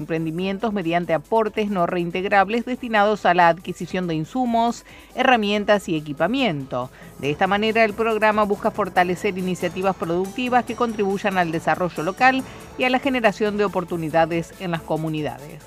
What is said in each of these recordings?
emprendimientos mediante aportes no reintegrables destinados a la adquisición de insumos, herramientas y equipamiento. De esta manera, el programa busca fortalecer iniciativas productivas que contribuyan al desarrollo local y a la generación de oportunidades en las comunidades.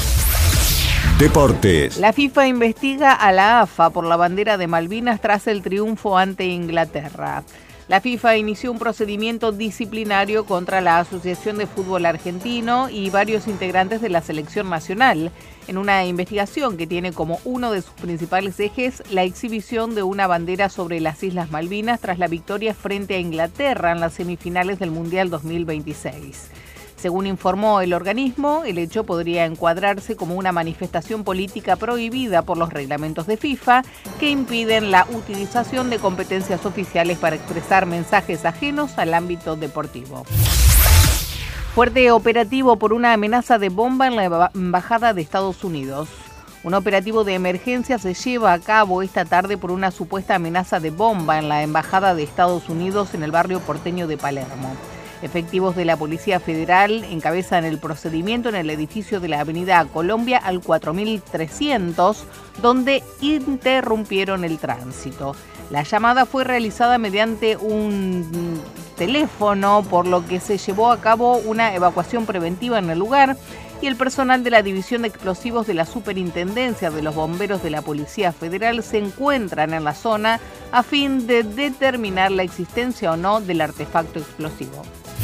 Deportes. La FIFA investiga a la AFA por la bandera de Malvinas tras el triunfo ante Inglaterra. La FIFA inició un procedimiento disciplinario contra la Asociación de Fútbol Argentino y varios integrantes de la selección nacional, en una investigación que tiene como uno de sus principales ejes la exhibición de una bandera sobre las Islas Malvinas tras la victoria frente a Inglaterra en las semifinales del Mundial 2026. Según informó el organismo, el hecho podría encuadrarse como una manifestación política prohibida por los reglamentos de FIFA que impiden la utilización de competencias oficiales para expresar mensajes ajenos al ámbito deportivo. Fuerte operativo por una amenaza de bomba en la Embajada de Estados Unidos. Un operativo de emergencia se lleva a cabo esta tarde por una supuesta amenaza de bomba en la Embajada de Estados Unidos en el barrio porteño de Palermo. Efectivos de la Policía Federal encabezan el procedimiento en el edificio de la Avenida Colombia al 4300, donde interrumpieron el tránsito. La llamada fue realizada mediante un teléfono, por lo que se llevó a cabo una evacuación preventiva en el lugar y el personal de la División de Explosivos de la Superintendencia de los Bomberos de la Policía Federal se encuentran en la zona a fin de determinar la existencia o no del artefacto explosivo.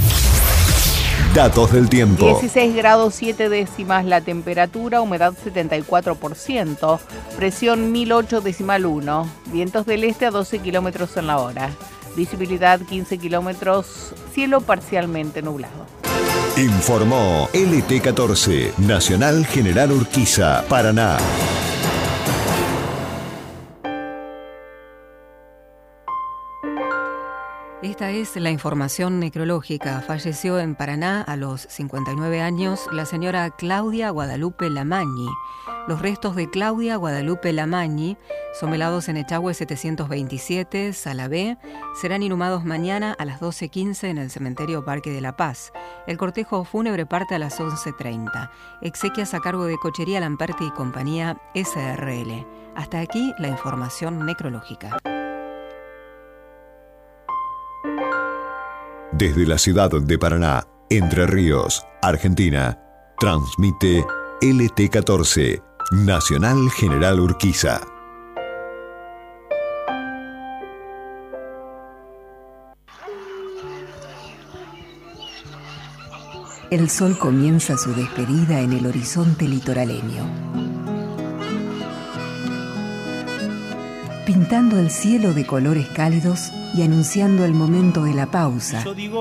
Datos del tiempo. 16 grados 7 décimas la temperatura, humedad 74%, presión 1008,1, vientos del este a 12 kilómetros en la hora, visibilidad 15 kilómetros, cielo parcialmente nublado. Informó LT14, Nacional General Urquiza, Paraná. Esta es la información necrológica. Falleció en Paraná a los 59 años la señora Claudia Guadalupe Lamañi. Los restos de Claudia Guadalupe Lamañi son velados en Echagüe 727, Sala B. Serán inhumados mañana a las 12:15 en el cementerio Parque de la Paz. El cortejo fúnebre parte a las 11:30. Exequias a cargo de Cochería Lamperti y Compañía SRL. Hasta aquí la información necrológica. Desde la ciudad de Paraná, Entre Ríos, Argentina, transmite LT14, Nacional General Urquiza. El sol comienza su despedida en el horizonte litoraleño, pintando el cielo de colores cálidos y anunciando el momento de la pausa,